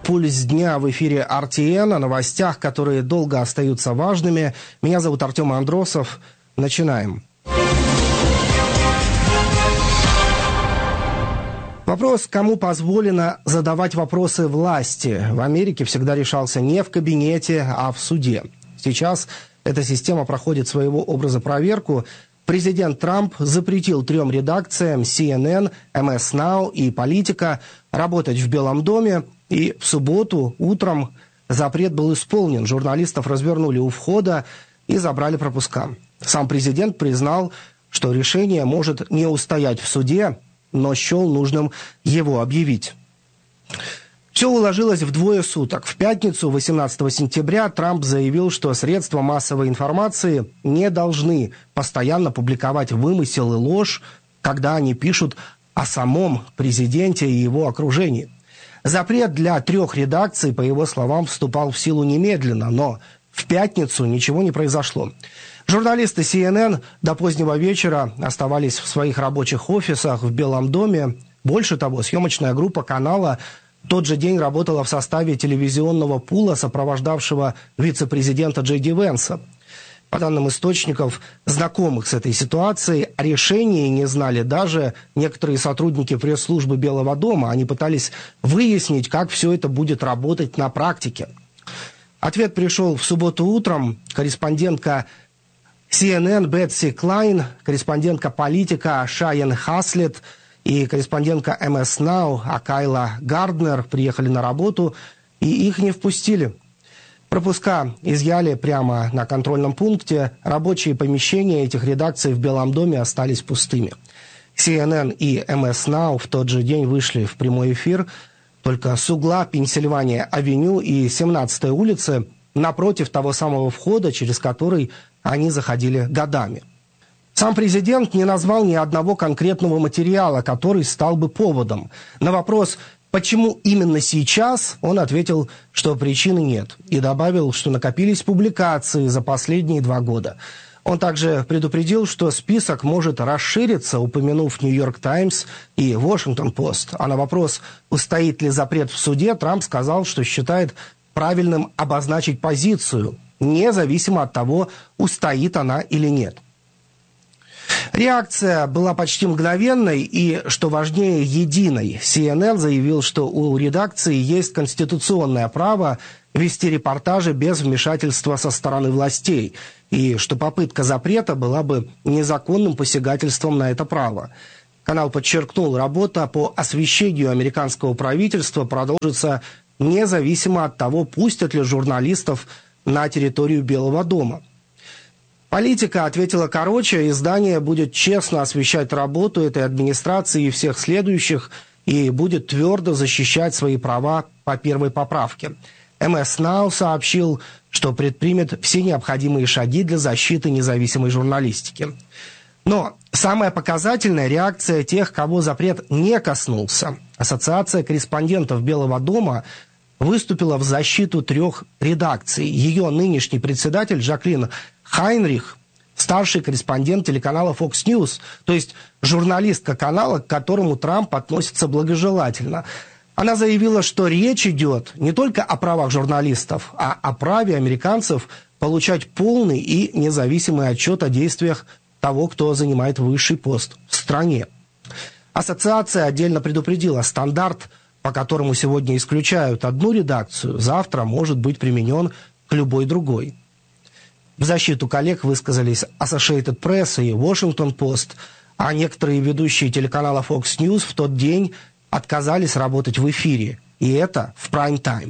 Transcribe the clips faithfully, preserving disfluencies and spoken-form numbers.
«Пульс дня» в эфире эр ти эн, о новостях, которые долго остаются важными. Меня зовут Артем Андросов. Начинаем. Вопрос, кому позволено задавать вопросы власти, в Америке всегда решался не в кабинете, а в суде. Сейчас эта система проходит своего образа проверку. Президент Трамп запретил трем редакциям си эн эн, эм эс нау и «Политика» работать в Белом доме, и в субботу утром запрет был исполнен. Журналистов развернули у входа и забрали пропуска. Сам президент признал, что решение может не устоять в суде, но счел нужным его объявить. Все уложилось в двое суток. В пятницу, восемнадцатого сентября, Трамп заявил, что средства массовой информации не должны постоянно публиковать вымысел и ложь, когда они пишут о самом президенте и его окружении. Запрет для трех редакций, по его словам, вступал в силу немедленно, но в пятницу ничего не произошло. Журналисты си эн эн до позднего вечера оставались в своих рабочих офисах в Белом доме. Больше того, съемочная группа канала в тот же день работала в составе телевизионного пула, сопровождавшего вице-президента Джей Ди Венса. По данным источников, знакомых с этой ситуацией, о решении не знали даже некоторые сотрудники пресс-службы Белого дома. Они пытались выяснить, как все это будет работать на практике. Ответ пришел в субботу утром. Корреспондентка си эн эн Бетси Клайн, корреспондентка «Политика» Шайен Хаслет и корреспондентка эм эс нау Акайла Гарднер приехали на работу, и их не впустили. Пропуска изъяли прямо на контрольном пункте. Рабочие помещения этих редакций в Белом доме остались пустыми. си эн эн и эм эс нау в тот же день вышли в прямой эфир только с угла Пенсильвания-авеню и семнадцатой улицы, напротив того самого входа, через который они заходили годами. Сам президент не назвал ни одного конкретного материала, который стал бы поводом. На вопрос, почему именно сейчас, он ответил, что причины нет, и добавил, что накопились публикации за последние два года. Он также предупредил, что список может расшириться, упомянув «Нью-Йорк Таймс» и «Вашингтон-Пост». А на вопрос, устоит ли запрет в суде, Трамп сказал, что считает правильным обозначить позицию, независимо от того, устоит она или нет. Реакция была почти мгновенной и, что важнее, единой. си эн эн заявил, что у редакции есть конституционное право вести репортажи без вмешательства со стороны властей, и что попытка запрета была бы незаконным посягательством на это право. Канал подчеркнул, работа по освещению американского правительства продолжится независимо от того, пустят ли журналистов на территорию Белого дома. «Политика» ответила короче: издание будет честно освещать работу этой администрации и всех следующих и будет твердо защищать свои права по первой поправке. эм эс нау сообщил, что предпримет все необходимые шаги для защиты независимой журналистики. Но самая показательная реакция тех, кого запрет не коснулся. Ассоциация корреспондентов Белого дома выступила в защиту трех редакций. Ее нынешний председатель Жаклин Хайнрих, старший корреспондент телеканала Fox News, то есть журналистка канала, к которому Трамп относится благожелательно. Она заявила, что речь идет не только о правах журналистов, а о праве американцев получать полный и независимый отчет о действиях того, кто занимает высший пост в стране. Ассоциация отдельно предупредила, стандарт, по которому сегодня исключают одну редакцию, завтра может быть применен к любой другой. В защиту коллег высказались Associated Press и Washington-Post, а некоторые ведущие телеканала Fox News в тот день отказались работать в эфире, и это в прайм-тайм.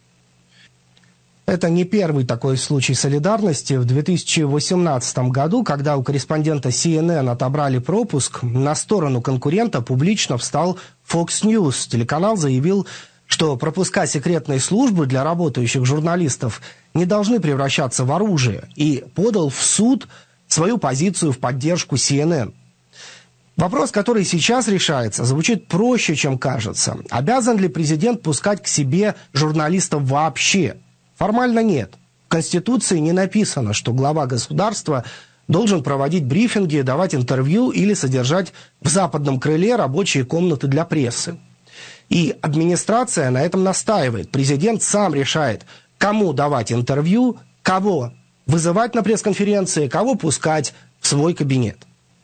Это не первый такой случай солидарности. В две тысячи восемнадцатом году, когда у корреспондента си эн эн отобрали пропуск, на сторону конкурента публично встал Fox News. Телеканал заявил, что пропуска секретной службы для работающих журналистов не должны превращаться в оружие, и подал в суд свою позицию в поддержку си эн эн. Вопрос, который сейчас решается, звучит проще, чем кажется. Обязан ли президент пускать к себе журналистов вообще? Формально нет. В Конституции не написано, что глава государства должен проводить брифинги, давать интервью или содержать в западном крыле рабочие комнаты для прессы. И администрация на этом настаивает. Президент сам решает, кому давать интервью, кого вызывать на пресс-конференции, кого пускать в свой кабинет.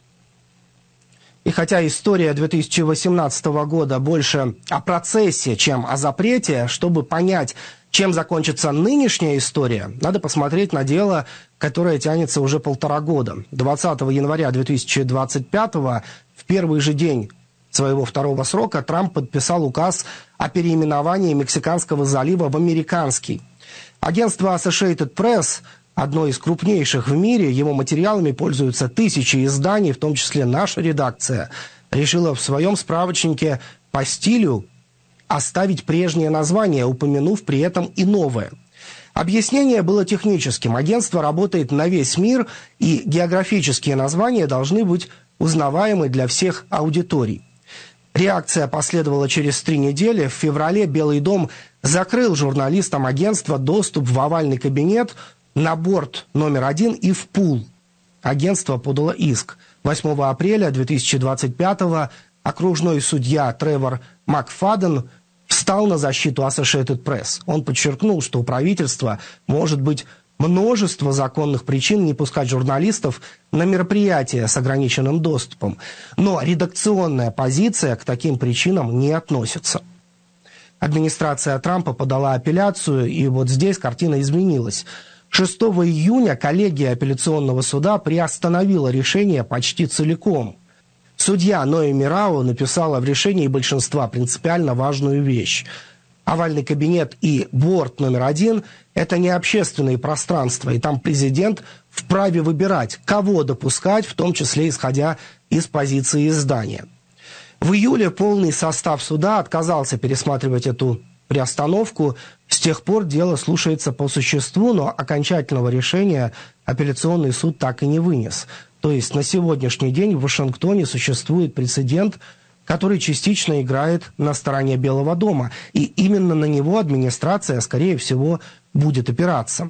И хотя история две тысячи восемнадцатого года больше о процессе, чем о запрете, чтобы понять, чем закончится нынешняя история, надо посмотреть на дело, которое тянется уже полтора года. двадцатого января две тысячи двадцать пятого, в первый же день своего второго срока, Трамп подписал указ о переименовании Мексиканского залива в Американский. Агентство Associated Press, одно из крупнейших в мире, его материалами пользуются тысячи изданий, в том числе наша редакция, решила в своем справочнике по стилю оставить прежнее название, упомянув при этом и новое. Объяснение было техническим. Агентство работает на весь мир, и географические названия должны быть узнаваемы для всех аудиторий. Реакция последовала через три недели. В феврале Белый дом закрыл журналистам агентства доступ в овальный кабинет, на борт номер один и в пул. Агентство подало иск. восьмого апреля две тысячи двадцать пятого окружной судья Тревор Макфаден встал на защиту Associated Press. Он подчеркнул, что у правительства может быть множество законных причин не пускать журналистов на мероприятия с ограниченным доступом, но редакционная позиция к таким причинам не относится. Администрация Трампа подала апелляцию, и вот здесь картина изменилась. шестого июня коллегия апелляционного суда приостановила решение почти целиком. Судья Ноэми Рау написала в решении большинства принципиально важную вещь. Овальный кабинет и борт номер один – это не общественные пространства, и там президент вправе выбирать, кого допускать, в том числе исходя из позиции издания. В июле полный состав суда отказался пересматривать эту приостановку. С тех пор дело слушается по существу, но окончательного решения апелляционный суд так и не вынес. То есть на сегодняшний день в Вашингтоне существует прецедент, который частично играет на стороне Белого дома. И именно на него администрация, скорее всего, будет опираться.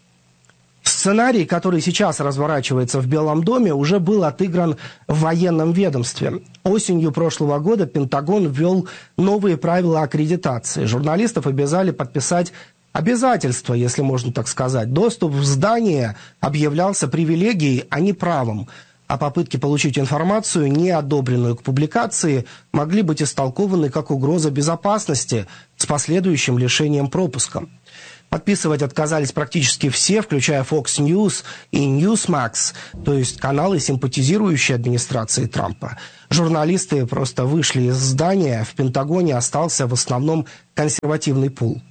Сценарий, который сейчас разворачивается в Белом доме, уже был отыгран в военном ведомстве. Осенью прошлого года Пентагон ввел новые правила аккредитации. Журналистов обязали подписать обязательства, если можно так сказать. Доступ в здание объявлялся привилегией, а не правом. А попытки получить информацию, не одобренную к публикации, могли быть истолкованы как угроза безопасности с последующим лишением пропуска. Подписывать отказались практически все, включая Fox News и Newsmax, то есть каналы, симпатизирующие администрации Трампа. Журналисты просто вышли из здания, в Пентагоне остался в основном консервативный пул.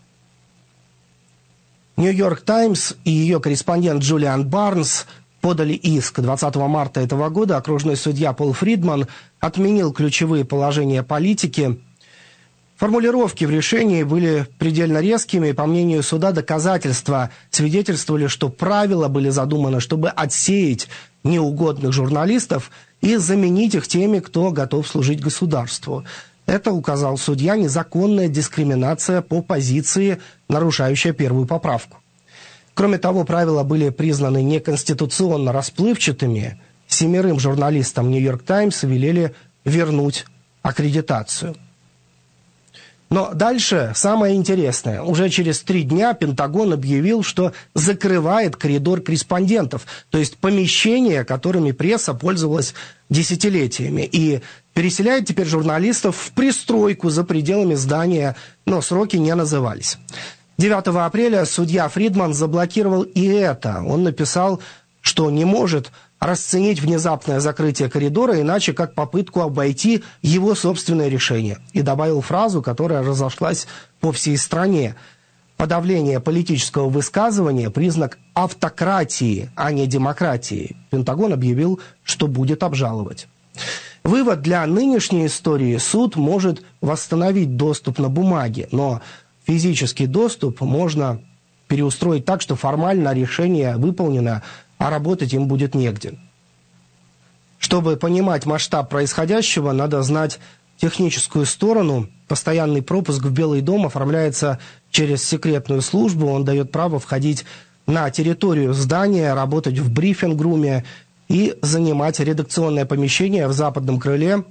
Нью-Йорк Таймс и ее корреспондент Джулиан Барнс подали иск. двадцатого марта этого года окружной судья Пол Фридман отменил ключевые положения политики. Формулировки в решении были предельно резкими, и, по мнению суда, доказательства свидетельствовали, что правила были задуманы, чтобы отсеять неугодных журналистов и заменить их теми, кто готов служить государству. Это, указал судья, незаконная дискриминация по позиции, нарушающая первую поправку. Кроме того, правила были признаны неконституционно расплывчатыми. Семерым журналистам «Нью-Йорк Таймс» велели вернуть аккредитацию. Но дальше самое интересное. Уже через три дня Пентагон объявил, что закрывает коридор корреспондентов, то есть помещения, которыми пресса пользовалась десятилетиями, и переселяет теперь журналистов в пристройку за пределами здания, но сроки не назывались. девятого апреля судья Фридман заблокировал и это. Он написал, что не может расценить внезапное закрытие коридора иначе как попытку обойти его собственное решение. И добавил фразу, которая разошлась по всей стране. Подавление политического высказывания – признак автократии, а не демократии. Пентагон объявил, что будет обжаловать. Вывод: для нынешней истории суд может восстановить доступ на бумаге, но физический доступ можно переустроить так, что формально решение выполнено, а работать им будет негде. Чтобы понимать масштаб происходящего, надо знать техническую сторону. Постоянный пропуск в Белый дом оформляется через секретную службу. Он дает право входить на территорию здания, работать в брифинг-руме и занимать редакционное помещение в западном крыле.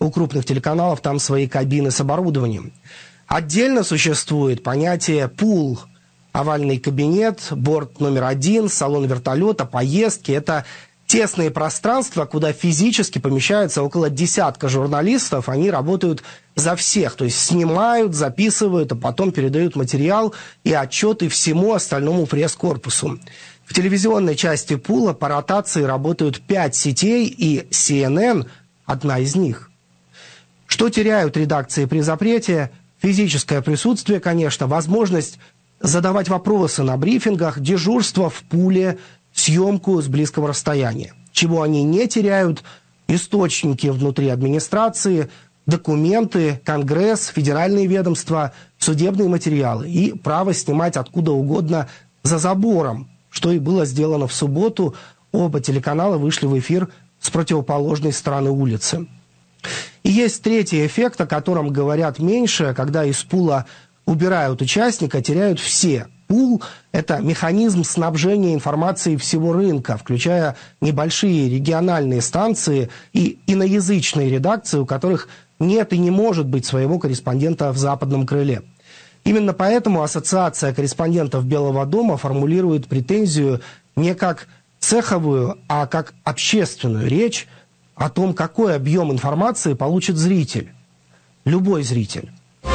У крупных телеканалов там свои кабины с оборудованием. Отдельно существует понятие «пул». Овальный кабинет, борт номер один, салон вертолета, поездки – это тесные пространства, куда физически помещаются около десятка журналистов. Они работают за всех, то есть снимают, записывают, а потом передают материал и отчеты всему остальному пресс-корпусу. В телевизионной части пула по ротации работают пять сетей, и Си Эн Эн – одна из них. Что теряют редакции при запрете? Физическое присутствие, конечно, возможность задавать вопросы на брифингах, дежурство в пуле, съемку с близкого расстояния. Чего они не теряют? Источники внутри администрации, документы, Конгресс, федеральные ведомства, судебные материалы и право снимать откуда угодно за забором, что и было сделано в субботу. Оба телеканала вышли в эфир с противоположной стороны улицы. И есть третий эффект, о котором говорят меньше, когда из пула убирают участника, теряют все. Пул – это механизм снабжения информацией всего рынка, включая небольшие региональные станции и иноязычные редакции, у которых нет и не может быть своего корреспондента в западном крыле. Именно поэтому Ассоциация корреспондентов Белого дома формулирует претензию не как цеховую, а как общественную речь о том, какой объем информации получит зритель. Любой зритель.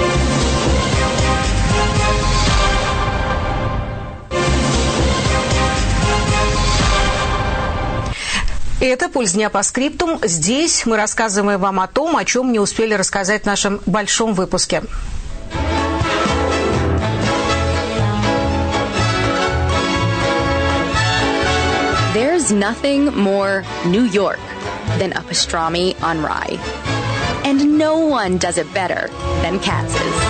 Это «Пульс дня по скриптум». Здесь мы рассказываем вам о том, о чем не успели рассказать в нашем большом выпуске. There's nothing more New York than a pastrami on rye. And no one does it better than Katz's.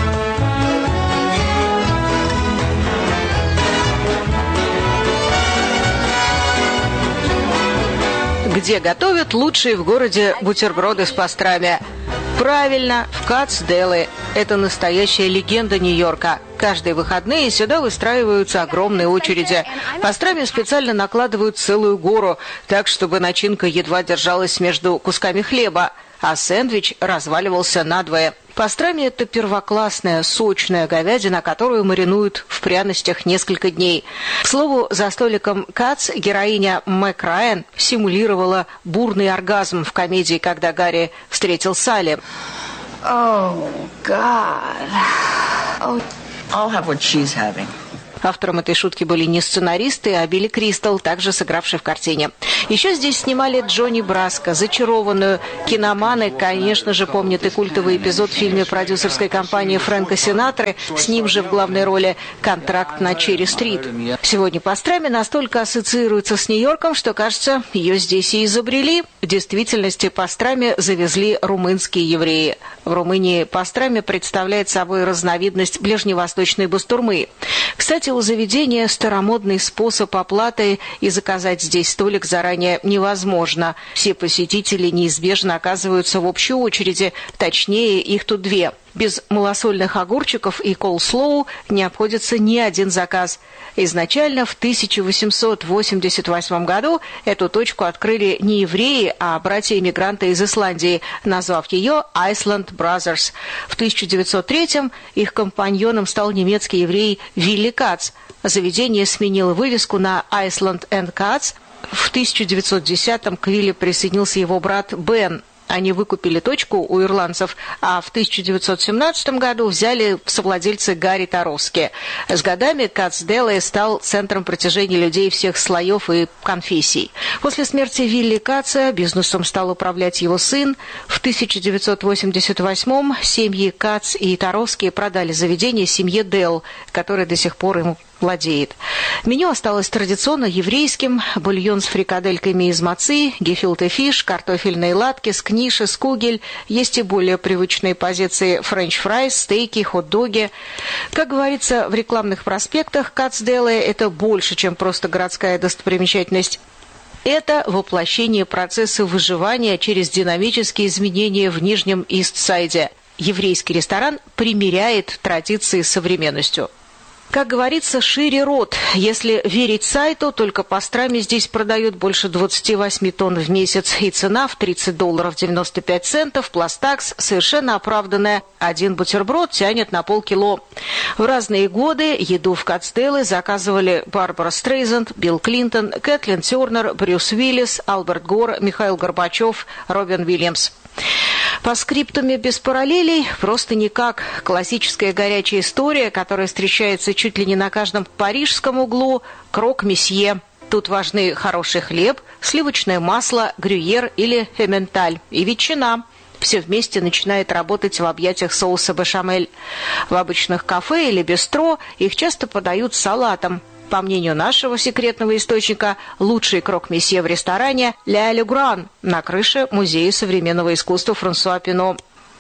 Где готовят лучшие в городе бутерброды с пастрами? Правильно, в Катз Дели. Это настоящая легенда Нью-Йорка. Каждые выходные сюда выстраиваются огромные очереди. Пастрами специально накладывают целую гору, так, чтобы начинка едва держалась между кусками хлеба, а сэндвич разваливался надвое. Пастрами – это первоклассная, сочная говядина, которую маринуют в пряностях несколько дней. К слову, за столиком Катз героиня Мэг Райан симулировала бурный оргазм в комедии «Когда Гарри встретил Салли». Oh, God. Oh, I'll have what she's having. Автором этой шутки были не сценаристы, а Билли Кристал, также сыгравший в картине. Еще здесь снимали Джонни Браско, «Зачарованную». Киноманы, конечно же, помнят и культовый эпизод в фильме продюсерской компании Фрэнка Синатры, с ним же в главной роли «Контракт на Черри-стрит». Сегодня пастрами настолько ассоциируется с Нью-Йорком, что, кажется, ее здесь и изобрели. В действительности пастрами завезли румынские евреи. В Румынии пастрами представляет собой разновидность ближневосточной бастурмы. Кстати, у заведения старомодный способ оплаты, и заказать здесь столик заранее невозможно. Все посетители неизбежно оказываются в общей очереди, точнее, их тут две. Без малосольных огурчиков и колслоу не обходится ни один заказ. Изначально в тысяча восемьсот восемьдесят восьмом году эту точку открыли не евреи, а братья-эмигранты из Исландии, назвав ее Iceland Brothers. В тысяча девятьсот третьем их компаньоном стал немецкий еврей Вилли Катц. Заведение сменило вывеску на Iceland энд Катц. В тысяча девятьсот десятом к Вилли присоединился его брат Бен. Они выкупили точку у ирландцев, а в тысяча девятьсот семнадцатом году взяли в совладельцы Гарри Таровски. С годами Катз Дели стал центром притяжения людей всех слоев и конфессий. После смерти Вилли Катца бизнесом стал управлять его сын. В тысяча девятьсот восемьдесят восьмом семьи Катц и Таровски продали заведение семье Делл, которое до сих пор им владеет. Меню осталось традиционно еврейским: бульон с фрикадельками из мацы, гефилте фиш, картофельные латки, скниши, скугель. Есть и более привычные позиции: френч-фрайс, стейки, хот-доги. Как говорится в рекламных проспектах, Катз Дели – это больше, чем просто городская достопримечательность. Это воплощение процесса выживания через динамические изменения в Нижнем Ист-Сайде. Еврейский ресторан примиряет традиции с современностью. Как говорится, шире рот. Если верить сайту, только пастрами здесь продают больше двадцать восемь тонн в месяц. И цена в тридцать долларов девяносто пять центов, пластакс совершенно оправданная. Один бутерброд тянет на полкило. В разные годы еду в Катсдейле заказывали Барбара Стрейзанд, Билл Клинтон, Кэтлин Тернер, Брюс Уиллис, Альберт Гор, Михаил Горбачев, Робин Уильямс. По скриптуме без параллелей просто никак. Классическая горячая история, которая встречается чуть ли не на каждом парижском углу – крок-месье. Тут важны хороший хлеб, сливочное масло, грюйер или эмменталь и ветчина. Все вместе начинает работать в объятиях соуса бешамель. В обычных кафе или бистро их часто подают с салатом. По мнению нашего секретного источника, лучший крок-месье в ресторане «Ля Люгран» на крыше Музея современного искусства Франсуа Пино.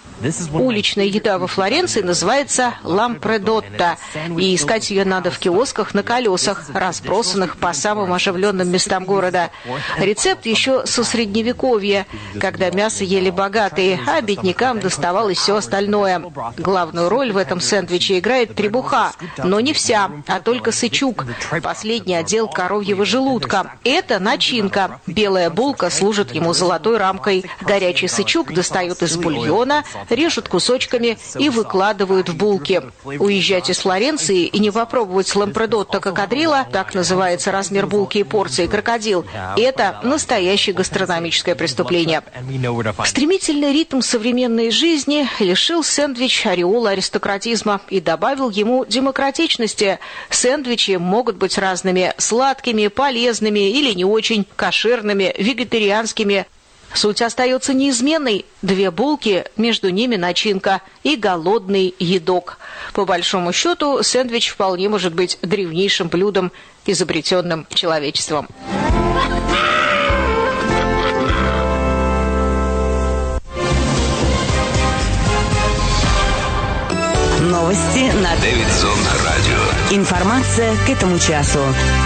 Уличная еда во Флоренции называется лампредотта, и искать ее надо в киосках на колесах, разбросанных по самым оживленным местам города. Рецепт еще со Средневековья, когда мясо ели богатые, а беднякам доставалось все остальное. Главную роль в этом сэндвиче играет требуха, но не вся, а только сычук, последний отдел коровьего желудка. Это начинка. Белая булка служит ему золотой рамкой. Горячий сычук достают из бульона, режут кусочками и выкладывают в булки. Уезжать из Флоренции и не попробовать лампредотто кокодрилла, так называется размер булки и порции крокодил, это настоящее гастрономическое преступление. Стремительный ритм современной жизни лишил сэндвич ореола аристократизма и добавил ему демократичности. Сэндвичи могут быть разными: сладкими, полезными или не очень, кошерными, вегетарианскими. Суть остается неизменной. Две булки, между ними начинка и голодный едок. По большому счету, сэндвич вполне может быть древнейшим блюдом, изобретенным человечеством. Новости на Дэвидсон радио. Информация к этому часу.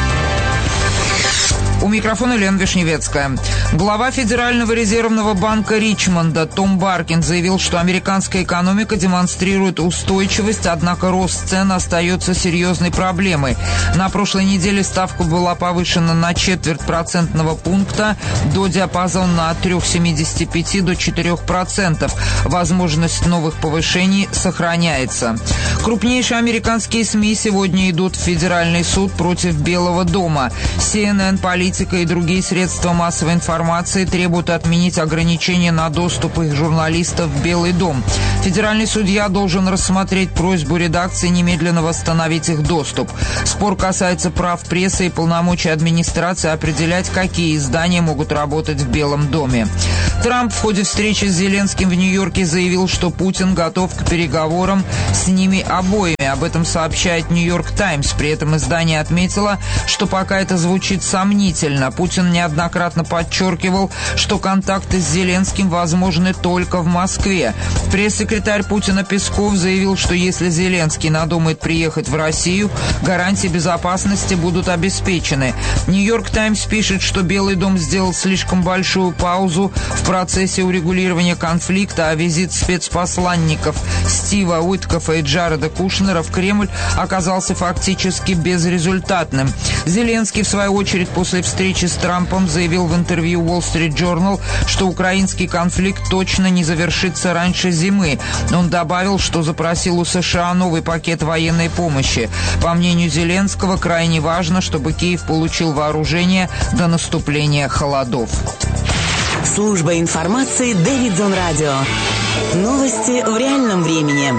У микрофона Лена Вишневецкая. Глава Федерального резервного банка Ричмонда Том Баркин заявил, что американская экономика демонстрирует устойчивость, однако рост цен остается серьезной проблемой. На прошлой неделе ставка была повышена на четверть процентного пункта до диапазона от три целых семьдесят пять до четырех процентов. Возможность новых повышений сохраняется. Крупнейшие американские СМИ сегодня идут в федеральный суд против Белого дома. си эн эн, Политика и другие средства массовой информации требуют отменить ограничения на доступ их журналистов в Белый дом. Федеральный судья должен рассмотреть просьбу редакции немедленно восстановить их доступ. Спор касается прав прессы и полномочий администрации определять, какие издания могут работать в Белом доме. Трамп в ходе встречи с Зеленским в Нью-Йорке заявил, что Путин готов к переговорам с ними обоими. Об этом сообщает «Нью-Йорк Таймс». При этом издание отметило, что пока это звучит сомнительно. Путин неоднократно подчеркивал, что контакты с Зеленским возможны только в Москве. Пресс-секретарь Путина Песков заявил, что если Зеленский надумает приехать в Россию, гарантии безопасности будут обеспечены. «Нью-Йорк Таймс» пишет, что Белый дом сделал слишком большую паузу в процессе урегулирования конфликта, а визит спецпосланников Стива Уиткофа и Джареда Кушнера в Кремль оказался фактически безрезультатным. Зеленский, в свою очередь, после встречи с Трампом заявил в интервью Wall Street Journal, что украинский конфликт точно не завершится раньше зимы. Он добавил, что запросил у США новый пакет военной помощи. По мнению Зеленского, крайне важно, чтобы Киев получил вооружение до наступления холодов. Служба информации Дэвидсон радио. Новости в реальном времени.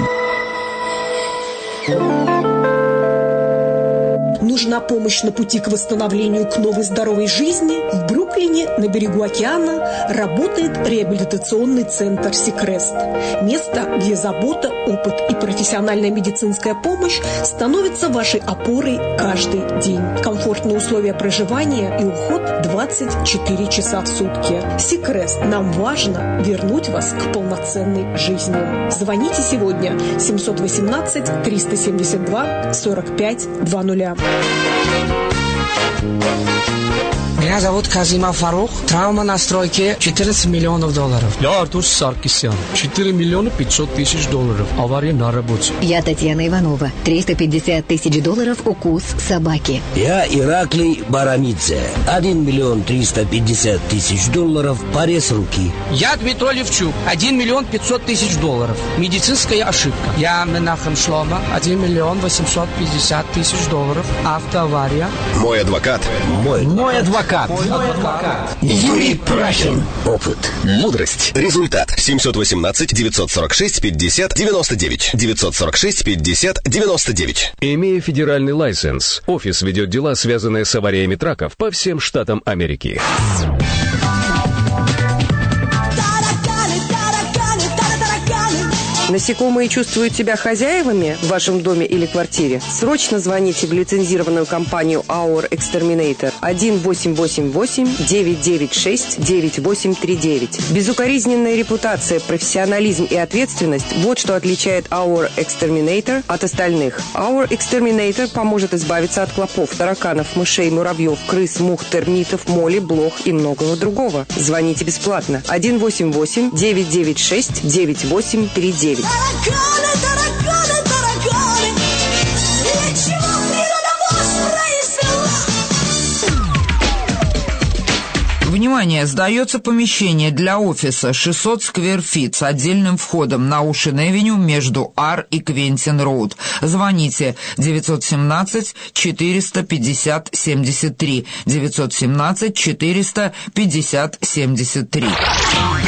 Нужна помощь на пути к восстановлению к новой здоровой жизни? В Бруклине, на берегу океана, работает реабилитационный центр «Сикрест». Место, где забота, опыт и профессиональная медицинская помощь становятся вашей опорой каждый день. Комфортные условия проживания и уход двадцать четыре часа в сутки. «Сикрест». Нам важно вернуть вас к полноценной жизни. Звоните сегодня семь один восемь триста семьдесят два сорок пять двадцать. Меня зовут Казимов Фарух. Травма на стройке четырнадцать миллионов долларов. Я Артур Саркисян. четыре миллиона пятьсот тысяч долларов. Авария на работе. Я Татьяна Иванова. триста пятьдесят тысяч долларов укус собаки. Я Ираклий Барамидзе. один миллион триста пятьдесят тысяч долларов. Порез руки. Я Дмитрий Левчук. один миллион пятьсот тысяч долларов. Медицинская ошибка. Я Менахем Шлома. один миллион восемьсот пятьдесят тысяч долларов. Автоавария. Мой адвокат. Мой, Мой адвокат. Мой адвокат. Юрий Прахин. Опыт. Мудрость. Результат. семьсот восемнадцать девятьсот сорок шесть пятьдесят девяносто девять. девятьсот сорок шесть пятьдесят девяносто девять. Имея федеральный лайсенс, офис ведет дела, связанные с авариями траков по всем штатам Америки. Насекомые чувствуют себя хозяевами в вашем доме или квартире? Срочно звоните в лицензированную компанию Our Exterminator один восемь восемь восемь девять девять шесть девять восемь три девять. Безукоризненная репутация, профессионализм и ответственность – вот что отличает Our Exterminator от остальных. Our Exterminator поможет избавиться от клопов, тараканов, мышей, муравьев, крыс, мух, термитов, моли, блох и многого другого. Звоните бесплатно один восемь восемь девять девять шесть девять восемь три девять. Тараканы, тараканы, тараканы, для чего природа вас произвела? Внимание! Сдается помещение для офиса шестьсот сквер фит с отдельным входом на Оушен-Эвеню между Ар и Квентин-Роуд. Звоните девятьсот семнадцать четыреста пятьдесят семьдесят три девятьсот семнадцать четыреста пятьдесят семьдесят три.